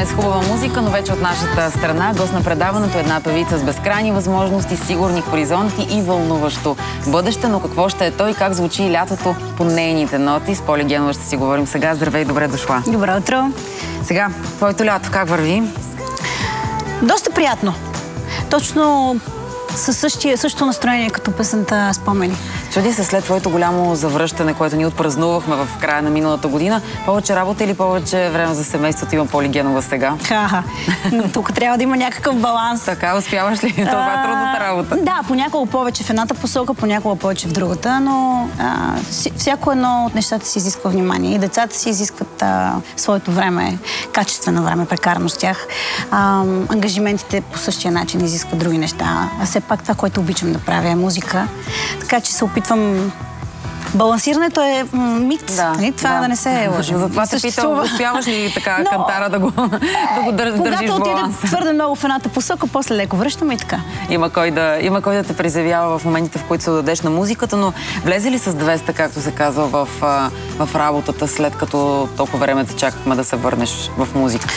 е с хубава музика, но вече от нашата страна. Гост на предаването е една певица с безкрайни възможности, сигурни хоризонти и вълнуващо бъдеще. Но какво ще е той и как звучи лятото по нейните ноти? С Поли Генова ще си говорим сега. Здравей, добре дошла. Добро утро. Сега, твоето лято как върви? Доста приятно. Точно със същото настроение като песента "Спомени". Чуди се след твоето голямо завръщане, което ни отпразнувахме в края на миналата година. Повече работа или повече време за семейството има Поли Генова сега? Тук трябва да има някакъв баланс. Така, успяваш ли? Това е трудната работа. Да, понякога повече в едната посока, понякога повече в другата, но всяко едно от нещата си изисква внимание. И децата си изискват своето време, качествено време, прекарано с тях. Ангажиментите по същия начин изискват други неща. А все пак това, което обичам да правя, е музика. Така че се опитвам. Балансирането е мит. Това да не се лъжи. Затова те питам, успяваш ли така кантара да го държиш в баланс? Когато отида твърде много в едната посока, после леко връщаме и така. Има кой да те призявява в моментите, в които се отдадеш на музиката, но влезе ли с 200, както се казва, в работата, след като толкова време те чакахме да се върнеш в музиката?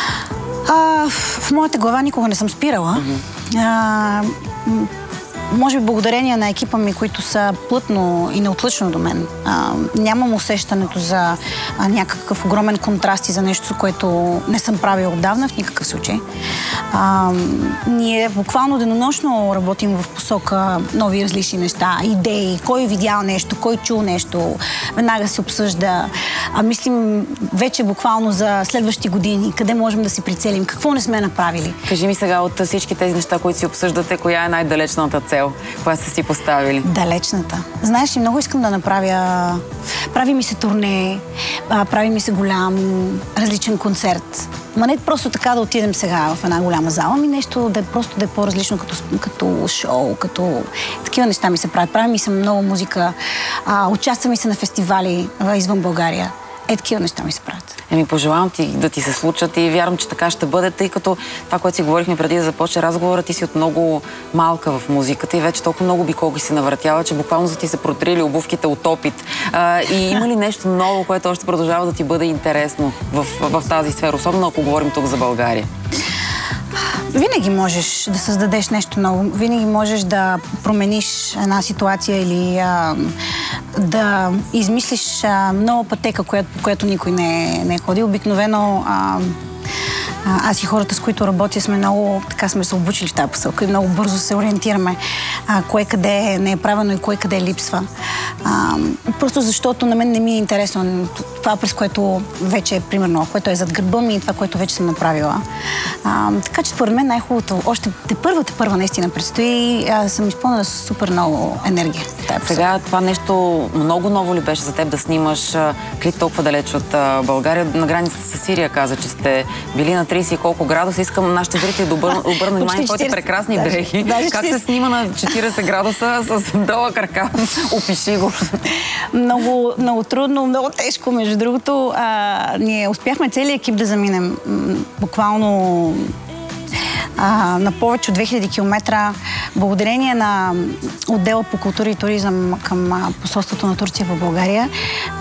В моята глава никога не съм спирала. Може би благодарение на екипа ми, които са плътно и неотлъчно до мен. Нямам усещането за някакъв огромен контраст и за нещо, което не съм правила отдавна в никакъв случай. Ние буквално денонощно работим в посока нови различни неща, идеи, кой е видял нещо, кой чул нещо, веднага се обсъжда. Мислим вече буквално за следващи години, къде можем да си прицелим, какво не сме направили. Кажи ми сега от всички тези неща, които си обсъждате, коя е най-далечната цел? Коя сте си поставили? Далечната. Знаеш ли, много искам да направя... Прави ми се турне, прави ми се голям, различен концерт. Ма не просто така да отидем сега в една голяма зала, ми нещо да е просто да е по-различно като шоу, като... Такива неща ми се правят. Прави ми се много музика, участвам ми се на фестивали извън България. Такива неща ми се правят. Пожелавам ти да ти се случат и вярвам, че така ще бъде, тъй като това, което си говорихме преди да започне разговора, ти си от много малка в музиката и вече толкова много биколки се навъртява, че буквално за ти се протрили обувките от опит. И има ли нещо ново, което още продължава да ти бъде интересно в тази сфера, особено ако говорим тук за България? Винаги можеш да създадеш нещо ново, винаги можеш да промениш една ситуация или да измислиш нова пътека, по която никой не е ходил. Обикновено аз и хората, с които работя, сме се обучили в тази посока и много бързо се ориентираме кое къде не е правено и кое къде липсва. Просто защото на мен не ми е интересно това, през което вече е, примерно, което е зад гърба ми и това, което вече съм направила. Така че според мен най-хубавото, още те първа наистина предстои, съм изпълнена с супер много енергия. Сега това нещо много ново ли беше за теб да снимаш клип толкова далеч от България? На границата с Сирия каза, че сте били на 30 и колко градуса. Искам нашите зрители да обърнат внимание твоите прекрасни дрехи. Как се снима на 40 градуса с дълъг ръкав? Опиши го. Много, много трудно, много тежко. Между другото, ние успяхме целият екип да заминем буквално на повече от 2000 км, благодарение на отдела по култура и туризъм към посолството на Турция в България.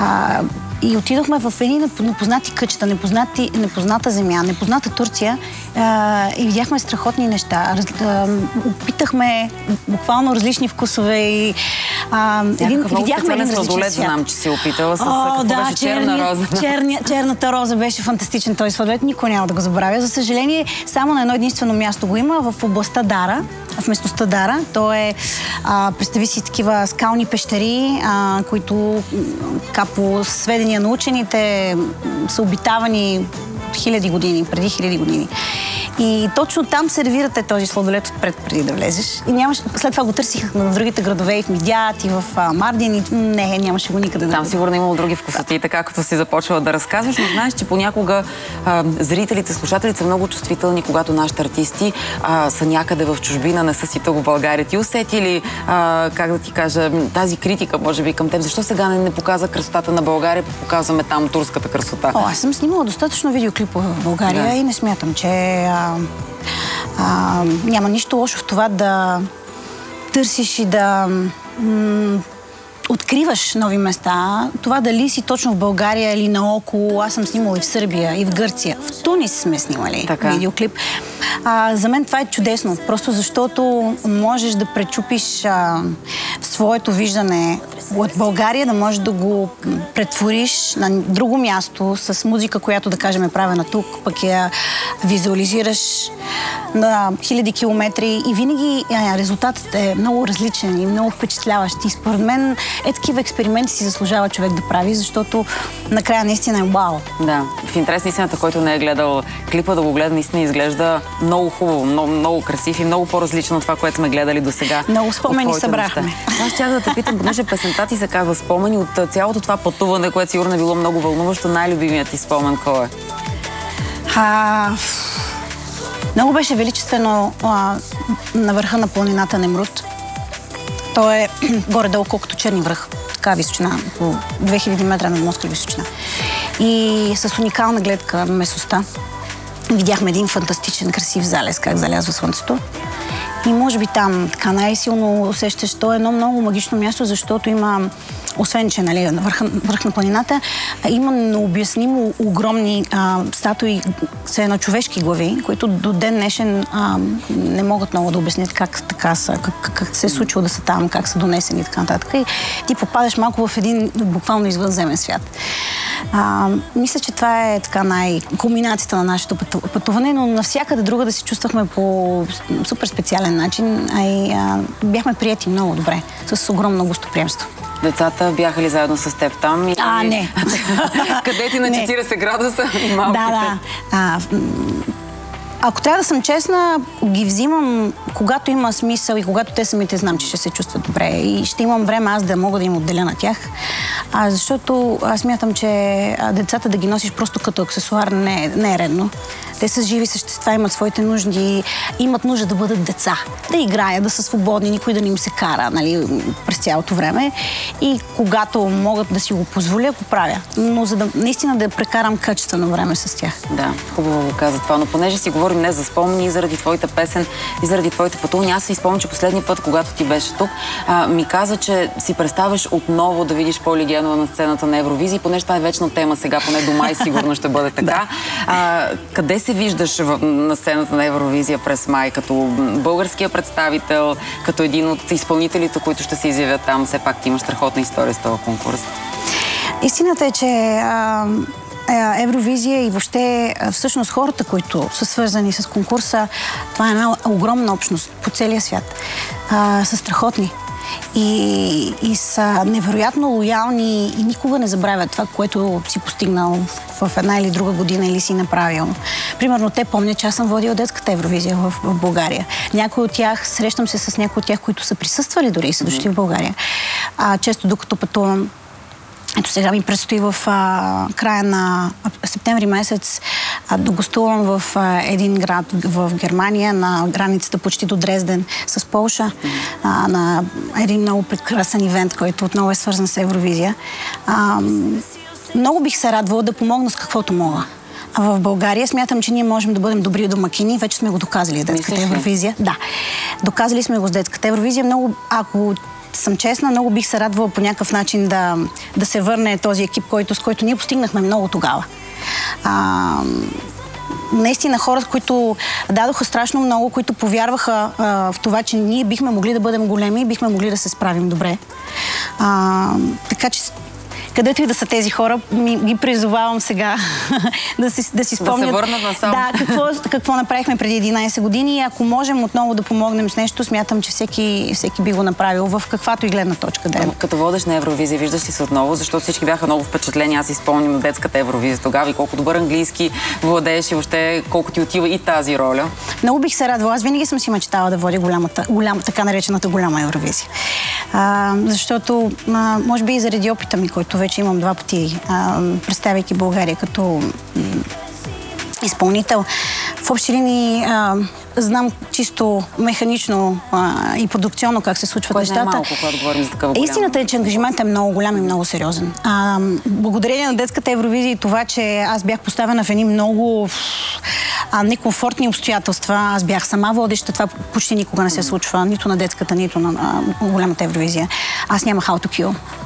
И отидохме в едни непознати кътчета, непозната земя, непозната Турция и видяхме страхотни неща. Опитахме буквално различни вкусове и видяхме един различен свят. Знам, че си опитала с черна роза. Черната роза беше фантастичен този сладолед. Никой няма да го забравя. За съжаление, само на едно единствено място го има в областта Дара, в местността Дара. То е, представи си, такива скални пещери, които по сведения на учените са обитавани хиляди години, преди хиляди години. И точно там сервирате този сладолед отпред, преди да влезеш. И след това го търсих в другите градове, и в Мидят, и в Мардин, и нямаше го никъде. Там сигурно имало други вкусоти, така като си започвала да разказваш, но знаеш, че понякога зрителите, слушателите са много чувствителни, когато нашите артисти са някъде в чужбина, не са си тук в България. Ти усети ли, как да ти кажа, тази критика, може би, към теб? Защо сега не показа красотата на България, показваме там турската красота? Аз съм снимала достатъчно видеоклипове в България и не смятам, че няма нищо лошо в това да търсиш и да откриваш нови места. Това дали си точно в България или наоколо, аз съм снимала и в Сърбия, и в Гърция. В Тунис сме снимали видеоклип. За мен това е чудесно, просто защото можеш да пречупиш своето виждане от България, да можеш да го претвориш на друго място с музика, която, да кажем, е правена тук, пък я визуализираш на хиляди километри и винаги резултатът е много различен и много впечатляващ. И според мен такива експерименти си заслужава човек да прави, защото накрая наистина е вау. Да, в интерес на истината, който не е гледал клипа, да го гледа, наистина изглежда много хубаво, много красив и много по-различно от това, което сме гледали до сега. Много спомени събрахме. Аз щях да те питам, понеже песента ти се казва спомени от цялото това пътуване, което сигурно е било много вълнуващо. Най-любимият ти спомен кой е? Много беше величествено на върха на планината Немрут. То е горе-долу колкото Черни връх. Така височина, по 2000 метра над Москва височина. И с уникална гледка на местността видяхме един фантастичен, красив залез, как залязва слънцето. И може би там така най-силно усещаш, то е едно много магично място, защото има, освен че на върх на планината, има необяснимо огромни статуи, все на човешки глави, които до ден днешен не могат много да обяснят как така са, как се е случило да са там, как са донесени и така нататък. И ти попадаш малко в един буквално извънземен свят. Мисля, че това е така кулминацията на нашето пътуване, но навсякъде друга да се чувствахме по супер специален начин, и бяхме приети много добре, с огромно гостоприемство. Децата бяха ли заедно с теб там? Не. Къде ти на 40 градуса и малките? Да. Ако трябва да съм честна, ги взимам, когато има смисъл и когато те самите знам, че ще се чувстват добре и ще имам време аз да мога да им отделя на тях. Защото аз смятам, че децата да ги носиш просто като аксесуар не е редно. Те са живи същества, имат своите нужди, имат нужда да бъдат деца, да играят, да са свободни, никой да не им се кара, нали, през цялото време. И когато могат да си го позволя, го правя. Но за да наистина да прекарам качествено време с тях. Да, хубаво го каза това. Но понеже си говорим не за спомени, заради твоята песен и заради твоите пътувания, аз си спомням, че последния път, когато ти беше тук, ми каза, че си представяш отново да видиш Поли Генова на сцената на Евровизия, понеже това е вечна тема сега, поне до май сигурно ще бъде така. Къде се виждаш на сцената на Евровизия през май, като българския представител, като един от изпълнителите, които ще се изявят там? Все пак ти имаш страхотна история с този конкурс. Истината е, че Евровизия и въобще всъщност хората, които са свързани с конкурса, това е една огромна общност по целия свят. Са страхотни. И са невероятно лоялни и никога не забравят това, което си постигнал в една или друга година или си направил. Примерно, те помнят, че аз съм водила детската Евровизия в България. Някои от тях, срещам се с някои от тях, които са присъствали дори и са дошли в България. Често докато пътувам, ето сега ми предстои в края на септември месец да гостувам в един град в Германия, на границата почти до Дрезден с Полша, на един много прекрасен ивент, който отново е свързан с Евровизия. Много бих се радвала да помогна с каквото мога. В България смятам, че ние можем да бъдем добри домакини. Вече сме го доказали с детската Евровизия. Да, доказали сме го с детската Евровизия. Много, ако съм честна, много бих се радвала по някакъв начин да се върне този екип, с който ние постигнахме много тогава. Наистина хората, които дадоха страшно много, които повярваха в това, че ние бихме могли да бъдем големи и бихме могли да се справим добре. Така че където и да са тези хора, ги призовавам сега да си спомнят. Да се върнат насам. Да, какво направихме преди 11 години и ако можем отново да помогнем с нещо, смятам, че всеки би го направил в каквато и гледна точка да е. Като водеш на Евровизия, виждаш ли се отново? Защото всички бяха много впечатлени. Аз си спомням на детската Евровизия тогава и колко добър английски владееш и въобще колко ти отива и тази роля. Много бих се радвала. Аз винаги съм си мечтала да водя така наречената голяма Евровизия. Защото, може би и заради опита ми, който вече имам 2 пъти, представяйки България като изпълнител. В общи линии знам чисто механично и продукционно как се случват нещата. Кое не е малко, когато говорим за такава голяма? Истината е, че ангажиментът е много голям и много сериозен. Благодарение на детската Евровизия и това, че аз бях поставена в едни много некомфортни обстоятелства. Аз бях сама водеща. Това почти никога не се случва. Нито на детската, нито на голямата Евровизия. Аз нямах autocue.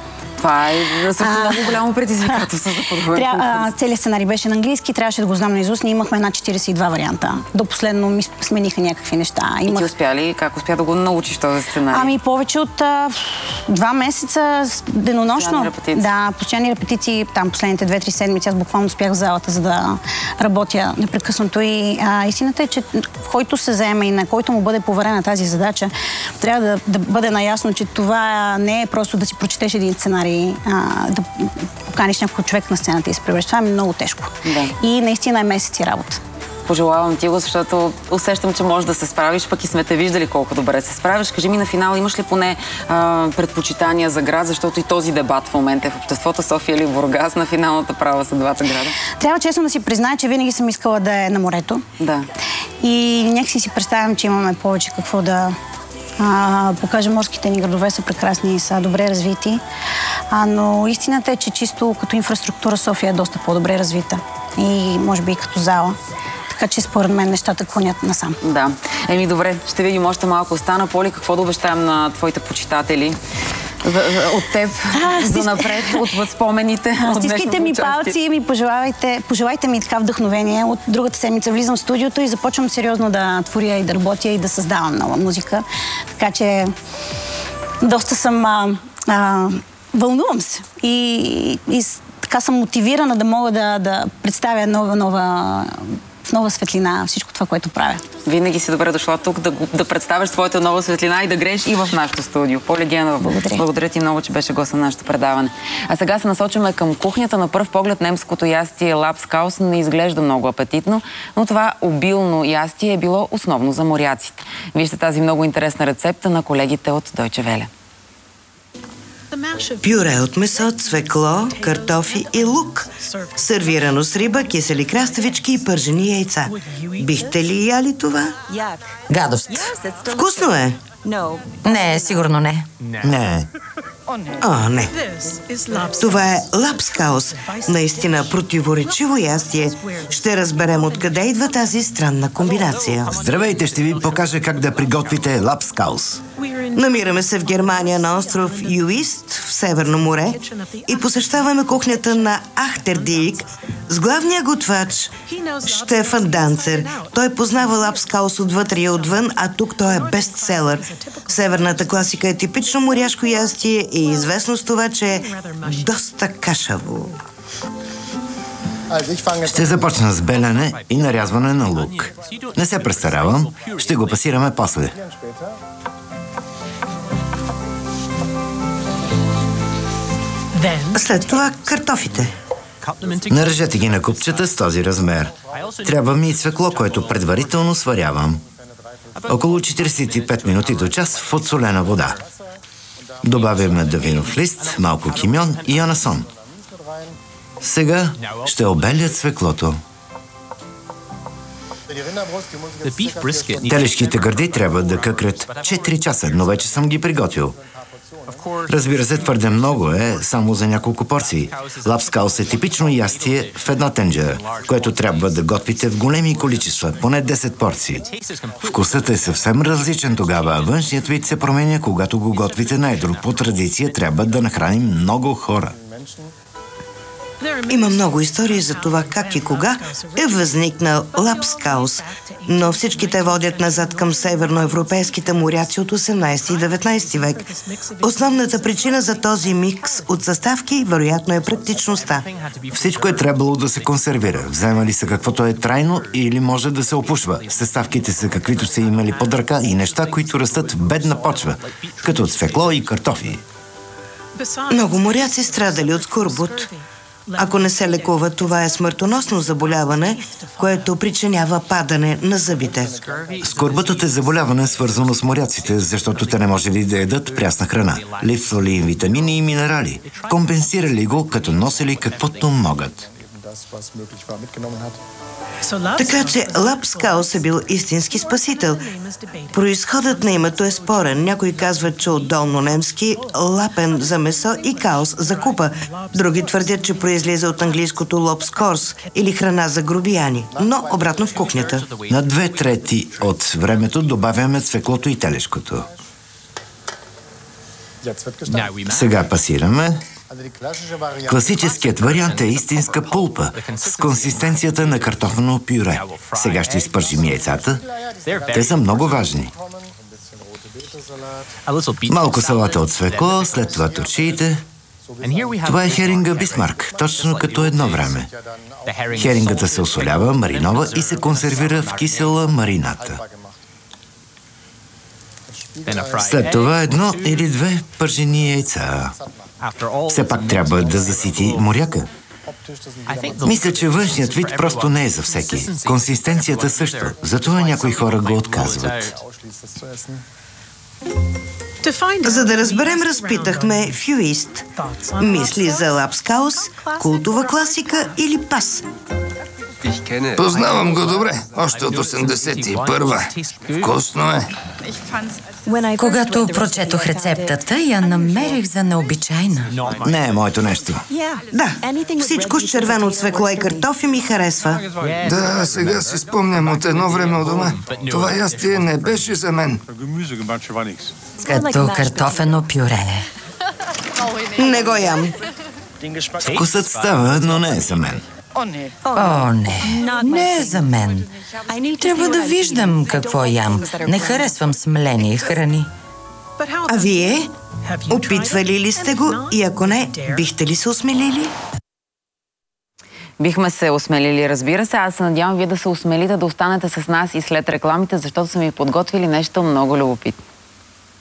Това е също много голямо предизвикателство за подхода. Целият сценарий беше на английски, трябваше да го знам наизуст. Ние имахме 42 варианта. До последно ми смениха някакви неща. И ти успя ли? Как успя да го научиш този сценарий? Повече от 2 месеца денонощно. Постоянни репетиции. Там последните 2-3 седмици аз буквално успях в залата, за да работя непрекъснато. И истината е, че който се заеме и на който му бъде поверена тази задача, трябва да бъде наясно, че това не е просто да си прочетеш един сценарий, да поканиш някой човек на сцената и се превръща. Това е много тежко. Да. И наистина е месеци работа. Пожелавам ти го, защото усещам, че можеш да се справиш, пък и сме те виждали колко добре се справиш. Кажи ми на финал, имаш ли поне предпочитания за град, защото и този дебат в момента е в обществото, София или Бургас, на финалната права са двата града? Трябва честно да си призная, че винаги съм искала да е на морето. Да. И някакси си представям, че имаме повече какво да покажем. Морските ни градове са прекрасни и са добре развити. Но истината е, че чисто като инфраструктура София е доста по-добре развита. И може би и като зала. Така че според мен нещата клонят насам. Да. Добре, ще видим още малко. Остана, Поли, какво да обещаем на твоите почитатели? От теб за напред, от спомените. Стискайте ми палци и ми пожелайте ми така вдъхновение. От другата седмица влизам в студиото и започвам сериозно да творя и да работя и да създавам нова музика. Така че доста съм... вълнувам се. И така съм мотивирана да мога да представя в нова светлина всичко това, което правя. Винаги си добре дошла тук да представяш своята нова светлина и да грееш и в нашото студио. Поли Генова, благодаря ти много, че беше гост на нашето предаване. А сега се насочваме към кухнята. На пръв поглед немското ястие Лапскаус не изглежда много апетитно, но това обилно ястие е било основно за моряците. Вижте тази много интересна рецепта на колегите от Deutsche Welle. Пюре от месо, цвекло, картофи и лук. Сервирано с риба, кисели краставички и пържени яйца. Бихте ли яли това? Гадост. Вкусно е? Не, сигурно не. Не. О, не. Това е Лапскаус. Наистина противоречиво ястие. Ще разберем откъде идва тази странна комбинация. Здравейте, ще ви покажа как да приготвите Лапскаус. Намираме се в Германия на остров Юист, в Северно море, и посещаваме кухнята на Ахтердик с главния готвач Штефан Данцер. Той познава Лапскаус отвътре и отвън, а тук той е бестселър. Северната класика е типично моряшко ястие и известно с това, че е доста кашаво. Ще започна с белене и нарязване на лук. Не се престарявам, ще го пасираме после. След това картофите. Нарежете ги на купчета с този размер. Трябва ми и цвекло, което предварително сварявам. Около 45 минути до час в подсолена вода. Добавяме давинов лист, малко кимьон и анасон. Сега ще обеля цвеклото. Телешките гърди трябва да къкрят 4 часа, но вече съм ги приготвил. Разбира се, твърде много е само за няколко порции. Лапскаус е типично ястие в една тенджера, което трябва да готвите в големи количества, поне 10 порции. Вкусът е съвсем различен тогава, а външният вид се променя, когато го готвите на едро. По традиция трябва да нахраним много хора. Има много истории за това как и кога е възникнал Лапскаус, но всички те водят назад към северноевропейските моряци от 18 и 19 век. Основната причина за този микс от съставки вероятно е практичността. Всичко е трябвало да се консервира. Вземали са каквото е трайно или може да се опушва. Съставките са каквито са имали под ръка и неща, които растат в бедна почва, като цвекло и картофи. Много моряци страдали от скорбут. Ако не се лекува, това е смъртоносно заболяване, което причинява падане на зъбите. Скорбутът е заболяване, свързано с моряците, защото те не можели да ядат прясна храна. Липсвали им витамини и минерали. Компенсирали го, като носили каквото могат. Така че Лапскаус е бил истински спасител. Произходът на името е спорен. Някои казват, че от долнонемски лапен за месо и каус за купа. Други твърдят, че произлиза от английското лобскорс или храна за грубияни. Но обратно в кухнята. На 2/3 от времето добавяме цвеклото и телешкото. Сега пасираме Класическият вариант е истинска пулпа с консистенцията на картофено пюре. Сега ще изпържим яйцата. Те са много важни. Малко салата от свекло, след това туршиите. Това е херинга Бисмарк, точно като едно време. Херингата се осолява, маринова и се консервира в кисела марината. След това едно или две пържени яйца. Все пак трябва да засити моряка. Мисля, че външният вид просто не е за всеки. Консистенцията също. Затова някои хора го отказват. За да разберем, разпитахме Фюист. Мисли за лапскаус, култова класика или пас? Познавам го добре. Още от 81-а. Вкусно е. Когато прочетох рецептата, я намерих за необичайна. Не е моето нещо. Да, всичко с червено цвекло и картофи ми харесва. Да, сега си спомням от едно време от дома. Това ястие не беше за мен. Като картофено пюре. Не го ям. Вкусът става, но не е за мен. О, не е за мен. Трябва да виждам какво ям. Не харесвам смлени храни. А вие? Опитвали ли сте го? И ако не, бихте ли се осмелили? Бихме се осмелили, разбира се. Аз се надявам вие да се осмелите да останете с нас и след рекламите, защото са ми подготвили нещо много любопитно.